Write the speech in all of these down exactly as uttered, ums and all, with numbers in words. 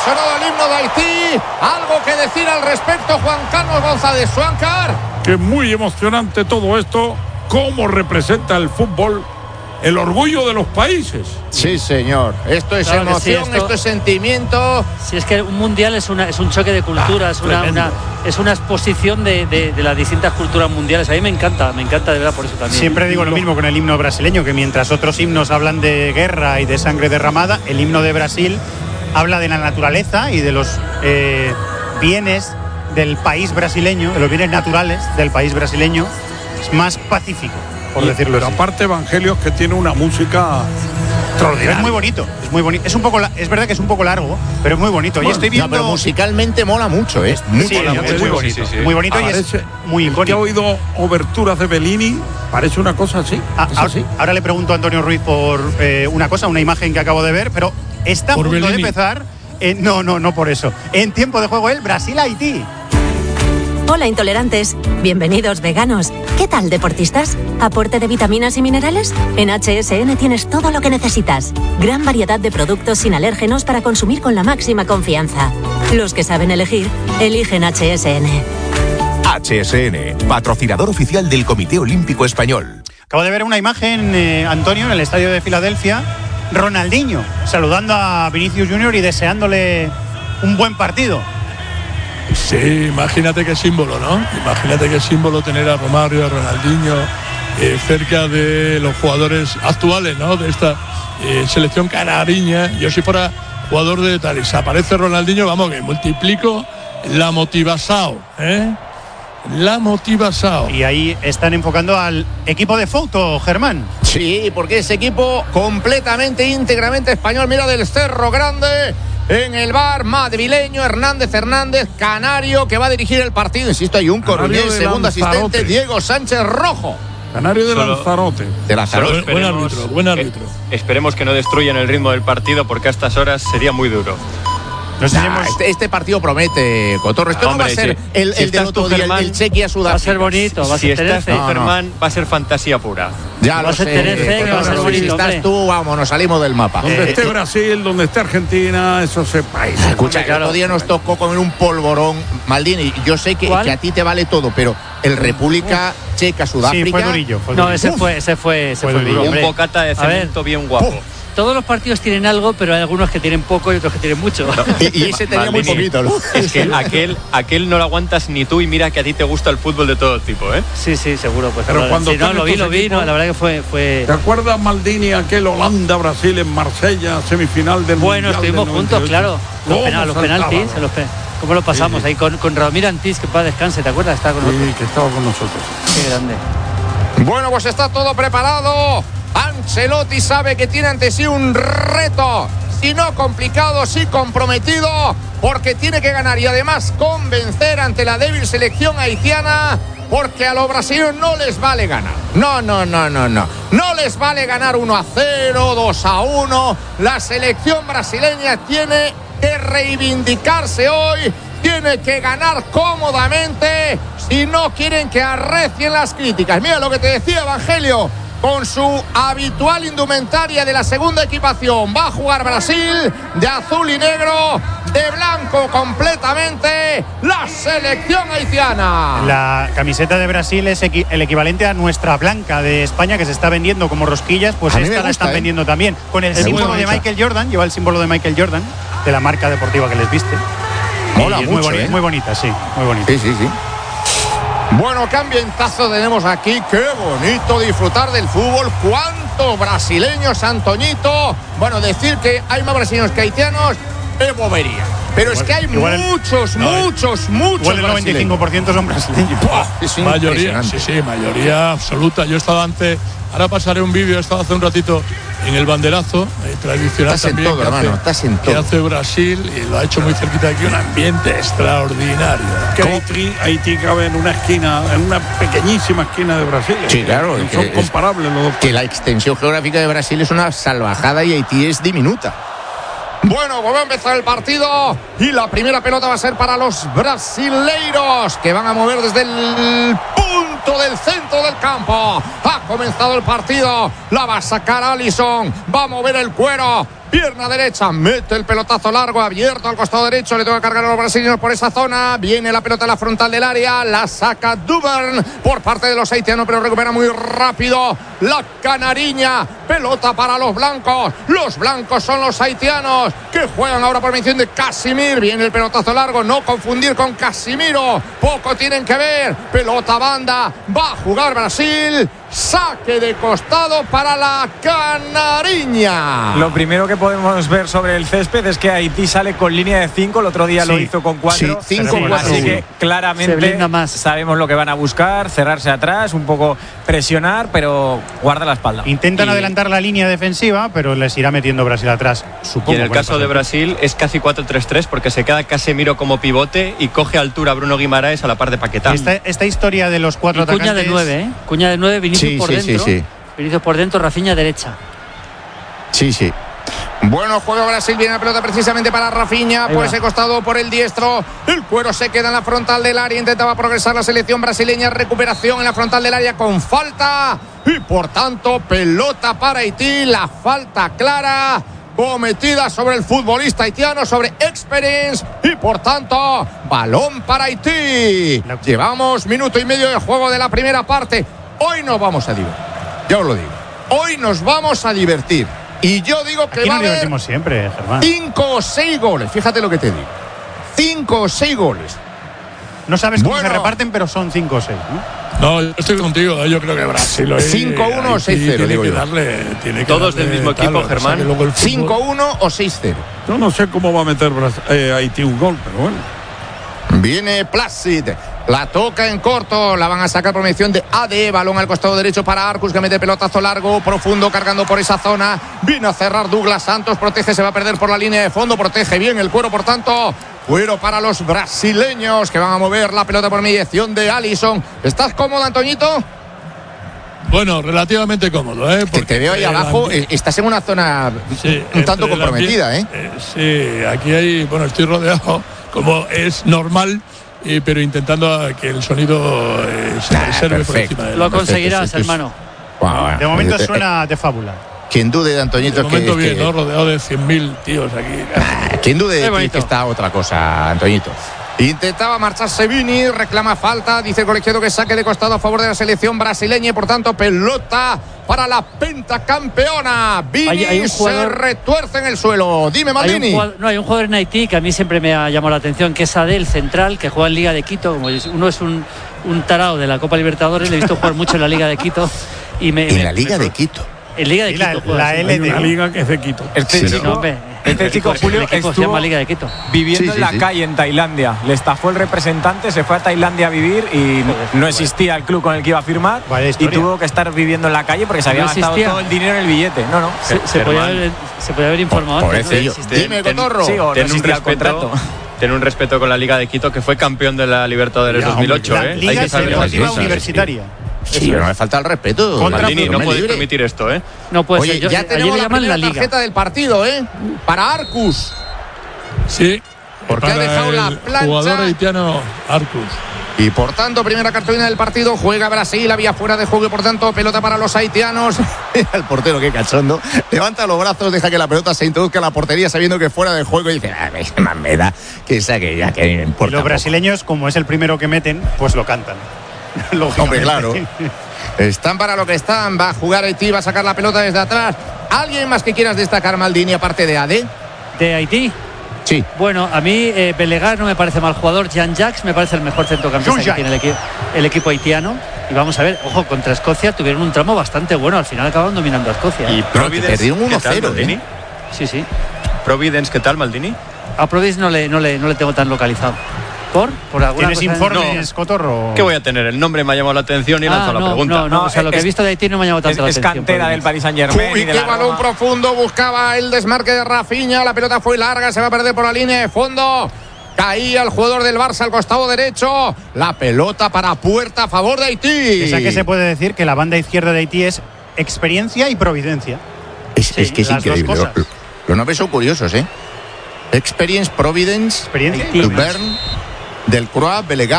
sonado el himno de Haití. ¿Algo que decir al respecto, Juan Carlos González Suáncar? Que es muy emocionante todo esto, cómo representa el fútbol el orgullo de los países. Sí, señor. Esto es claro emoción, sí, esto, esto es sentimiento. Si es que un mundial es, una, es un choque de culturas, ah, una, una, es una exposición de, de, de las distintas culturas mundiales. A mí me encanta, me encanta de verdad por eso también. Siempre digo lo mismo con el himno brasileño, que mientras otros himnos hablan de guerra y de sangre derramada, el himno de Brasil habla de la naturaleza y de los eh, bienes del país brasileño, de los bienes naturales del país brasileño. Es más pacífico, por y, decirlo pero así. Aparte, Evangelios, que tiene una música extraordinaria. Es muy bonito, es muy bonito. Es un poco, es verdad que es un poco largo, pero es muy bonito. Bueno, y estoy viendo. No, pero musicalmente mola mucho, ¿eh? Muy, sí, mola, es muy bonito, sí, sí, sí. muy bonito ah, y es muy icónico. ¿Te ha oído oberturas de Bellini? Parece una cosa así. Ah, ahora, así. Ahora le pregunto a Antonio Ruiz por eh, una cosa, una imagen que acabo de ver, pero está a punto Bellini. de empezar. Eh, no, no, no por eso. En tiempo de juego el Brasil-Haití. Hola intolerantes, bienvenidos veganos. ¿Qué tal deportistas? ¿Aporte de vitaminas y minerales? En H S N tienes todo lo que necesitas. Gran variedad de productos sin alérgenos para consumir con la máxima confianza. Los que saben elegir, eligen H S N. H S N, patrocinador oficial del Comité Olímpico Español. Acabo de ver una imagen, eh, Antonio, en el estadio de Filadelfia. Ronaldinho saludando a Vinicius Junior y deseándole un buen partido. Sí, imagínate qué símbolo, ¿no? Imagínate qué símbolo tener a Romario, a Ronaldinho eh, cerca de los jugadores actuales, ¿no? De esta eh, selección canariña. Yo si fuera jugador de tal y se aparece Ronaldinho, vamos, que multiplico la motivación, ¿eh? La motivación. Y ahí están enfocando al equipo de foto, Germán. Sí, porque ese equipo completamente, íntegramente español. Mira, del Cerro Grande. En el bar madrileño, Hernández Hernández, canario, que va a dirigir el partido. Insisto, hay un coruñés, segundo asistente, Diego Sánchez Rojo. Canario de Solo, Lanzarote. De Lanzarote. Buen árbitro, buen árbitro. Que, esperemos que no destruyan el ritmo del partido, porque a estas horas sería muy duro. Nos nah, este, este partido promete, Cotorro. Esto Hombre, no va a ser si, el, si el del otro tú, día, Germán, el, el Chequia Sudáfrica. Va a ser bonito, va a si ser estás tú, no, Germán, no. va a ser fantasía pura. Ya va lo a ser sé, Tenerife, Cotorro, va a ser bonito, si estás hombre. tú, vamos, nos salimos del mapa. Donde Eh, esté eh, Brasil, donde esté Argentina, eso se país. Escucha, que el otro día nos tocó comer un polvorón, Maldini. Yo sé que, que a ti te vale todo, pero el República Checa, Sudáfrica. Sí, fue durillo. Fue no, durillo. ese fue, ese fue, ese Fue fue durillo. duro, Un bocata de cemento bien guapo. Uf. Todos los partidos tienen algo, pero hay algunos que tienen poco y otros que tienen mucho. No. Y, y ese tenía muy Maldini, poquito, ¿no? Es que aquel, aquel no lo aguantas ni tú, y mira que a ti te gusta el fútbol de todo tipo, ¿eh? Sí, sí, seguro. Pues, Pero cuando sí, no, están lo vi, estos lo vi, equipos, no, la verdad que fue... fue... ¿Te acuerdas, Maldini, aquel Holanda-Brasil en Marsella, semifinal del Bueno, Mundial estuvimos del juntos, noventa y ocho? claro. Los, ¿Cómo penal, los saltaba? penaltis, se los pe... ¿Cómo lo pasamos? Sí, sí. Ahí con, con Ramiro Antís, que para descanse, ¿te acuerdas? Estaba con nosotros. Sí, que estaba con nosotros. Qué grande. Bueno, pues está todo preparado. Ancelotti sabe que tiene ante sí un reto, si no complicado, sí comprometido, porque tiene que ganar y además convencer ante la débil selección haitiana, porque a los brasileños no les vale ganar. No, no, no, no, no. No les vale ganar uno a cero, dos a uno. La selección brasileña tiene que reivindicarse hoy, tiene que ganar cómodamente si no quieren que arrecien las críticas. Mira lo que te decía Evangelio. Con su habitual indumentaria de la segunda equipación va a jugar Brasil de azul y negro, de blanco completamente la selección haitiana. La camiseta de Brasil es equi- el equivalente a nuestra blanca de España, que se está vendiendo como rosquillas, pues A mí me esta gusta, la están ¿eh? vendiendo también con el Es símbolo muy de bonita. Michael Jordan. Lleva el símbolo de Michael Jordan, de la marca deportiva que les viste. Mola Y es mucho, muy, boni- ¿eh? muy bonita, sí, muy bonita. Sí, sí, sí. Bueno, qué ambientazo tenemos aquí, qué bonito disfrutar del fútbol, cuántos brasileños, Antoñito. Bueno, decir que hay más brasileños que haitianos es bobería, pero igual, es que hay igual muchos, el, muchos, no, muchos igual el noventa y cinco por ciento son brasileños. Es mayoría, sí, sí, mayoría absoluta. Yo he estado antes, ahora pasaré un vídeo, he estado hace un ratito en el banderazo, eh, tradicional estás también, en todo, que, hermano, hace, estás en todo. que hace Brasil, y lo ha hecho muy cerquita de aquí, un ambiente extraordinario. Que Haití, Haití cabe en una esquina, en una pequeñísima esquina de Brasil. Sí, claro. Son que comparables los dos. Que la extensión geográfica de Brasil es una salvajada y Haití es diminuta. Bueno, pues va a empezar el partido y la primera pelota va a ser para los brasileiros, que van a mover desde el punto del centro del campo. Ha comenzado el partido, la va a sacar Alisson, va a mover el cuero, Pierna derecha, mete el pelotazo largo, abierto al costado derecho, le toca cargar a los brasileños por esa zona, viene la pelota a la frontal del área, la saca Duvern por parte de los haitianos, pero recupera muy rápido la canariña, pelota para los blancos, los blancos son los haitianos, que juegan ahora por mención de Casimir, viene el pelotazo largo, no confundir con Casimiro, poco tienen que ver, pelota banda, va a jugar Brasil, saque de costado para la canariña. Lo primero que podemos ver sobre el césped es que Haití sale con línea de cinco, el otro día sí, lo hizo con cuatro, sí, cinco, cuatro, así que claramente más. sabemos lo que van a buscar, cerrarse atrás, un poco presionar, pero guarda la espalda. Intentan y... adelantar la línea defensiva, pero les irá metiendo Brasil atrás, supongo. Y en el caso de Brasil es casi cuatro tres tres porque se queda Casemiro como pivote y coge altura Bruno Guimaraes a la par de Paquetá. Esta, esta historia de los cuatro y atacantes... Cuña de nueve, ¿eh? Cuña de nueve, Vinicius sí, por sí, dentro. Sí, sí. Vinicius por dentro, Rafinha derecha. Sí, sí. Bueno, juego Brasil, viene la pelota precisamente para Rafinha, por ese costado, por el diestro, el cuero se queda en la frontal del área, intentaba progresar la selección brasileña, recuperación en la frontal del área con falta, y por tanto, pelota para Haití, la falta clara, cometida sobre el futbolista haitiano, sobre Experience, y por tanto, balón para Haití. Llevamos minuto y medio de juego de la primera parte, hoy nos vamos a divertir, ya os lo digo, hoy nos vamos a divertir. Y yo digo que Aquí va nos a haber divertimos siempre, Germán. cinco o seis goles. Fíjate lo que te digo. Cinco o seis goles. No sabes cómo bueno, se reparten, pero son cinco o seis, ¿no? No, yo estoy contigo. Yo creo que Brasil hoy cinco uno o seis cero, digo yo. Darle, tiene que Todos darle del mismo tal, equipo, Germán. cinco uno o seis cero. Yo no sé cómo va a meter eh, Haití un gol, pero bueno. Viene Placid. La toca en corto, la van a sacar por mención de A D, balón al costado derecho para Arcus, que mete pelotazo largo, profundo, cargando por esa zona, viene a cerrar Douglas Santos, protege, se va a perder por la línea de fondo, protege bien el cuero, por tanto, cuero para los brasileños, que van a mover la pelota por mediación de Alisson. ¿Estás cómodo, Antoñito? Bueno, relativamente cómodo, ¿eh? Porque te veo ahí abajo, ambi- estás en una zona sí, un tanto comprometida, ambi- ¿eh? ¿eh? Sí, aquí hay, bueno, estoy rodeado, como es normal, Eh, pero intentando que el sonido eh, se nah, reserve perfecto. por encima de él. Lo conseguirás, hermano. Wow, de momento eh, suena de fábula. Quien dude de Antoñito de momento que, bien, que... ¿no? Rodeado de cien mil tíos aquí. Nah, quien dude de ti que está otra cosa, Antoñito. Intentaba marcharse Vini, reclama falta, dice el colegiado que saque de costado a favor de la selección brasileña y por tanto pelota para la pentacampeona. Vini hay, hay jugador, se retuerce en el suelo. Dime, Maldini. Hay jugador, no, hay un jugador en Haití que a mí siempre me ha llamado la atención, que es Adel, central, que juega en Liga de Quito. Como uno es un, un tarao de la Copa Libertadores, le he visto jugar mucho en la Liga de Quito. Y me, en me, la Liga me, de Quito. En Liga de Quito. La, la L D. La Liga que es de Quito. Este sí, chico, no, hombre, este chico Julio equipo se llama Liga de Quito. Viviendo sí, sí, en la sí. calle en Tailandia. Le estafó el representante, se fue a Tailandia a vivir y joder, no existía el club con el que iba a firmar y tuvo que estar viviendo en la calle porque se había no gastado todo el dinero en el billete. No, no. Se, se, podía, haber, se podía haber informado. Por eso yo. Dime, Cotorro. Sí, o ten no un respeto. Ten un respeto con la Liga de Quito, que fue campeón de la Libertadores ya, dos mil ocho. La ¿eh? Liga Deportiva Universitaria. Sí, pero no me falta el respeto. Maldini, no puedes libre. permitir esto, ¿eh? No puede Oye, ser. Yo, ya tenemos la primera la tarjeta del partido, ¿eh? Para Arcus. Sí. Porque ha dejado la plancha. Jugador haitiano Arcus. Y por tanto, primera cartulina del partido, juega Brasil, había fuera de juego y por tanto, pelota para los haitianos. El portero, qué cachondo, levanta los brazos, deja que la pelota se introduzca en la portería sabiendo que fuera de juego y dice, ah, más me da que saque ya, que me importa. Y los brasileños, como es el primero que meten, pues lo cantan. Hombre, claro. Están para lo que están, va a jugar Haití, va a sacar la pelota desde atrás. ¿Alguien más que quieras destacar, Maldini, aparte de A D? ¿De Haití? Sí. Bueno, a mí eh, Belegar no me parece mal jugador. Jean-Jacques me parece el mejor centrocampista que tiene el, equi el equipo haitiano. Y vamos a ver, ojo, contra Escocia tuvieron un tramo bastante bueno. Al final acabaron dominando a Escocia. ¿Y Providence? Perdieron uno cero, ¿eh? Sí, sí. ¿Providence qué tal, Maldini? A Providence no le, no le, no le tengo tan localizado. ¿Por? ¿Por alguna ¿Tienes cosa informes, no. Cotorro? ¿Qué voy a tener? El nombre me ha llamado la atención y he ah, lanzado no, la pregunta. No, no, no, o sea, lo que es, he visto de Haití no me ha llamado tanto es, la es atención. Es cantera del Paris Saint-Germain. Uy, qué balón profundo, buscaba el desmarque de Rafinha, la pelota fue larga, se va a perder por la línea de fondo. Caía el jugador del Barça al costado derecho. La pelota para puerta a favor de Haití. Esa que se puede decir que la banda izquierda de Haití es experiencia y providencia. Es, sí, es que es increíble. Los, los nombres son curiosos, ¿eh? Experience, Providence, experiencia, Duvern, Delcroix, Belegar,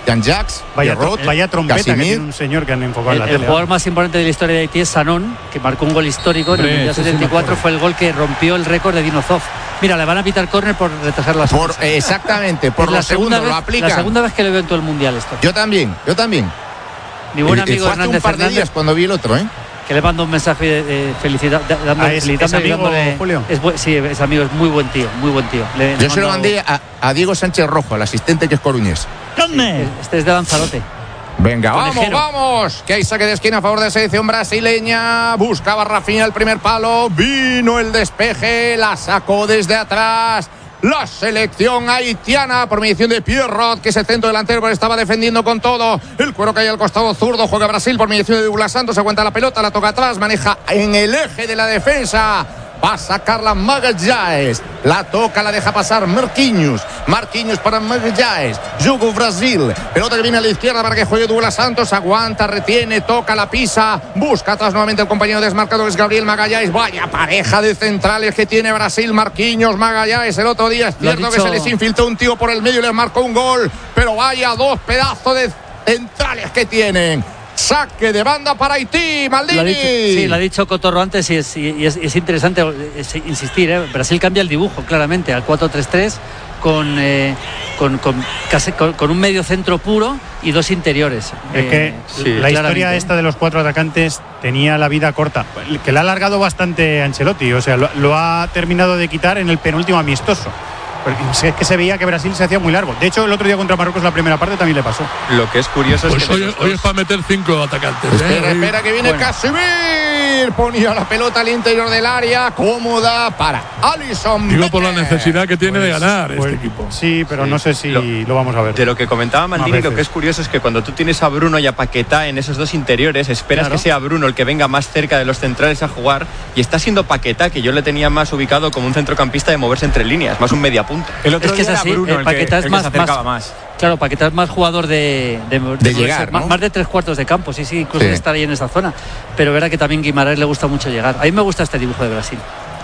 Jean-Jacques, vaya, Pierrot, vaya trompeta Casimir. que tiene un señor que han enfocado El, en la el tele. jugador más importante de la historia de Haití es Sanon, que marcó un gol histórico Hombre, en el Mundial ese sí setenta y cuatro. me Fue el gol que rompió el récord de Dino Zoff. Mira, le van a pitar córner por retrasar las Por, eh, exactamente, por Es la los segunda segundos vez, lo aplican. La segunda vez que lo veo en todo el Mundial esto. Yo también, yo también. Mi buen Eh, eh, amigo fue hace Hernández un par de Fernández, días cuando vi el otro, ¿eh? que le mando un mensaje de, de felicidad, de- dándole, Ah, ¿es- felicitándole es y amigo, dándole- Julio? es bu- sí, es amigo, es muy buen tío, muy buen tío. Le- le Yo se lo mando- mandé a, a Diego Sánchez Rojo, el asistente que es coruñés. Este es de Lanzarote. Venga, vamos, Conejero. vamos. Que hay saque de esquina a favor de la selección brasileña. Buscaba Rafinha el primer palo. Vino el despeje. La sacó desde atrás. La selección haitiana por mediación de Pierrot, que es el centro delantero, pero estaba defendiendo con todo. El cuero cae al costado zurdo. Juega Brasil por mediación de Douglas Santos. Aguanta la pelota, la toca atrás. Maneja en el eje de la defensa. Va a sacarla Magalhães. La toca, la deja pasar Marquinhos. Marquinhos para Magalhães. Jugo Brasil. Pelota que viene a la izquierda para que juegue Douglas Santos. Aguanta, retiene, toca, la pisa. Busca atrás nuevamente el compañero desmarcado, que es Gabriel Magalhães. Vaya pareja de centrales que tiene Brasil. Marquinhos, Magalhães. El otro día es Lo ha cierto que dicho- se les infiltró un tío por el medio y les marcó un gol. Pero vaya dos pedazos de centrales que tienen. Saque de banda para Haití, Maldini. Lo ha dicho- sí, lo ha dicho Cotorro antes y es, y es, es interesante es, insistir. ¿eh? Brasil cambia el dibujo claramente al cuatro tres tres con, eh, con, con, casi, con, con un medio centro puro y dos interiores. Es que Eh, la claramente. historia esta de los cuatro atacantes tenía la vida corta, que la ha alargado bastante Ancelotti, o sea, lo, lo ha terminado de quitar en el penúltimo amistoso. Porque es que se veía que Brasil se hacía muy largo. De hecho, el otro día contra Marruecos, la primera parte también le pasó. Lo que es curioso Pues es que hoy, de los hoy dos- es para meter cinco atacantes. ¿eh? Espera, Hoy- espera, que viene Bueno. Casimir. Ponía la pelota al interior del área. Cómoda para Alisson. Digo por la Becker. necesidad que tiene de ganar Pues, este equipo. Sí, pero Sí. no sé si Lo- lo, vamos a ver. De lo que comentaba Maldini, Más lo que veces. es curioso es que cuando tú tienes a Bruno y a Paquetá en esos dos interiores, esperas Claro. que sea Bruno el que venga más cerca de los centrales a jugar, y está siendo Paquetá, que yo le tenía más ubicado como un centrocampista de moverse entre líneas, más un mediapunta. El otro Es que día es así, era Bruno eh, el, Paquetá que, es el que más- se acercaba más- más. Claro, Paquetá es más jugador de, de, De llegar, más, ¿no? más de tres cuartos de campo, sí, sí, incluso Sí. de estar ahí en esa zona. Pero verá que también Guimaraes le gusta mucho llegar. A mí me gusta este dibujo de Brasil.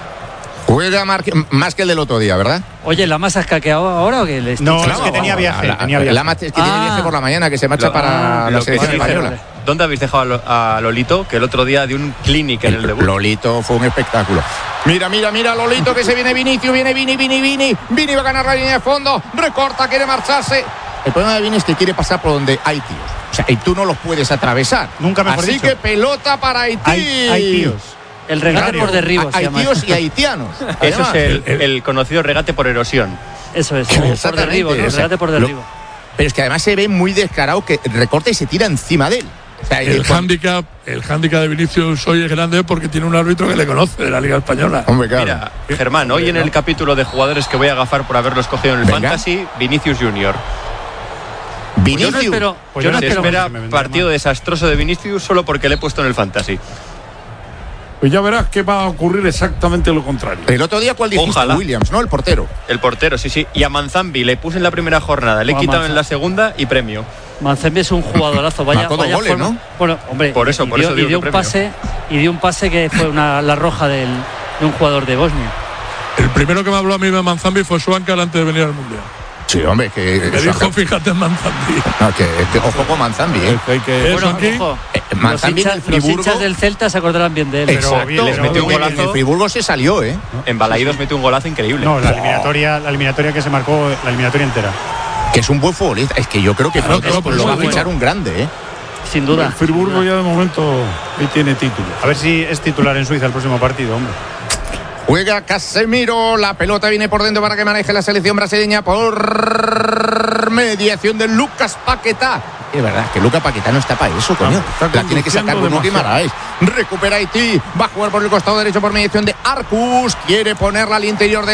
Juega Marque- más que el del otro día, ¿verdad? Oye, ¿la más has caqueado ahora o qué? Le- No, Claro, es que tenía vamos. viaje. La, tenía la- viaje. la mate- es que tiene Ah. viaje por la mañana, que se marcha Lo- para lo la que selección sí, española. ¿Dónde habéis dejado a Lo- a Lolito? Que el otro día dio un clinic en el, El debut. Lolito fue un espectáculo. Mira, mira, mira, Lolito, que se viene Vinicius, viene Vini, Vini, Vini. Vini va a ganar la línea de fondo. Recorta, quiere marcharse. El problema de Vini es que quiere pasar por donde hay tíos. O sea, y tú no los puedes atravesar. Nunca mejor Así dicho. que pelota para Haití. Hay, hay tíos. El regate por derribo se Hay llama. tíos y haitianos. Eso Además. es el, el conocido regate por erosión. Eso es, por Exactamente, derribo, ¿no? o sea, Regate por lo- derribo. Pero es que además se ve muy descarado que recorta y se tira encima de él. O sea, El cuando- hándicap, el hándicap de Vinicius hoy es grande porque tiene un árbitro que le conoce de la Liga Española. Hombre, claro. Mira, Germán, hoy en el capítulo de jugadores que voy a agafar por haberlos cogido en el Venga. Fantasy, Vinicius Junior. Vinicius. Yo no espero, Pues yo yo no Se espero espera que me vendría partido mal. desastroso de Vinicius solo porque le he puesto en el Fantasy. Pues ya verás que va a ocurrir exactamente lo contrario. El otro día, ¿cuál dijiste? Ojalá. Williams, ¿no? El portero. El portero, sí, sí. Y a Manzambi le puse en la primera jornada, le he O a quitado Manzambi. en la segunda y premio. Manzambi es un jugadorazo, vaya, Marcó dos vaya goles, forma. ¿no? Bueno, hombre, Por eso, y por dio, eso y digo dio que un premio. pase y dio un pase que fue una la roja del, de un jugador de Bosnia. El primero que me habló a mí de Manzambi fue Suancar antes de venir al Mundial. Sí, hombre, que. Me dijo, fíjate en Manzambi. No, que, que ojo con Manzambi, ¿eh? Es que hay que- Eso Bueno, aquí. ojo, Eh, los, Manzambi en hinchas, el los Friburgo. hinchas del Celta se acordarán bien de él. Exacto. Pero bien, les pero metió un bien, En el golazo. Friburgo se salió, ¿eh? En Balaídos metió un golazo increíble. No, la eliminatoria, la eliminatoria que se marcó, la eliminatoria entera. Que es un buen futbolista. Es que yo creo que Claro, pronto claro, por lo eso va a digo. fichar un grande, ¿eh? Sin duda. El Friburgo ya de momento ahí tiene título. A ver si es titular en Suiza el próximo partido, hombre. Juega Casemiro, la pelota viene por dentro para que maneje la selección brasileña por mediación de Lucas Paquetá. Es verdad que Lucas Paquetá no está para eso, coño. está La tiene que sacar conduciendo Bruno Guimaraes. Recupera Haití, va a jugar por el costado derecho por mediación de Arcus. Quiere ponerla al interior de